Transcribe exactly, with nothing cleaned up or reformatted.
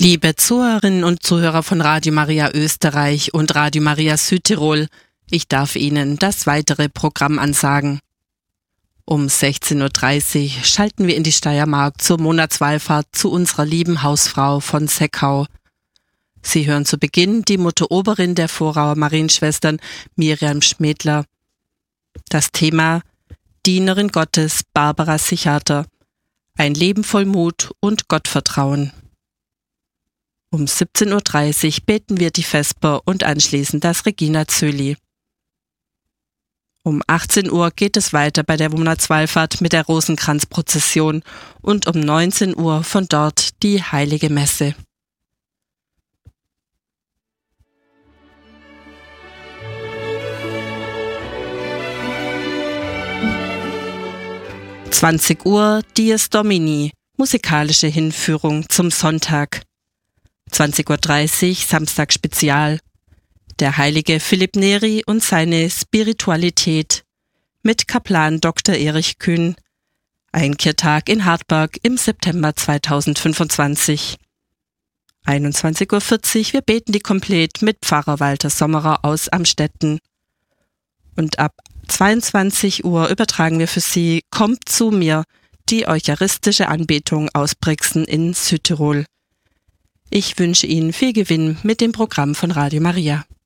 Liebe Zuhörerinnen und Zuhörer von Radio Maria Österreich und Radio Maria Südtirol, ich darf Ihnen das weitere Programm ansagen. Um sechzehn Uhr dreißig schalten wir in die Steiermark zur Monatswallfahrt zu unserer lieben Hausfrau von Seckau. Sie hören zu Beginn die Mutteroberin der Vorauer Marienschwestern, Miriam Schmedler. Das Thema Dienerin Gottes Barbara Sichater. Ein Leben voll Mut und Gottvertrauen. Um siebzehn Uhr dreißig beten wir die Vesper und anschließend das Regina Coeli. Um achtzehn Uhr geht es weiter bei der Monatswallfahrt mit der Rosenkranzprozession und um neunzehn Uhr von dort die Heilige Messe. zwanzig Uhr Dies Domini, musikalische Hinführung zum Sonntag. zwanzig Uhr dreißig Samstag Spezial. Der heilige Philipp Neri und seine Spiritualität mit Kaplan Doktor Erich Kühn. Einkehrtag in Hartberg im September zweitausendfünfundzwanzig. einundzwanzig Uhr vierzig Wir beten die Komplett mit Pfarrer Walter Sommerer aus Amstetten. Und ab zweiundzwanzig Uhr übertragen wir für Sie Kommt zu mir, die eucharistische Anbetung aus Brixen in Südtirol. Ich wünsche Ihnen viel Gewinn mit dem Programm von Radio Maria.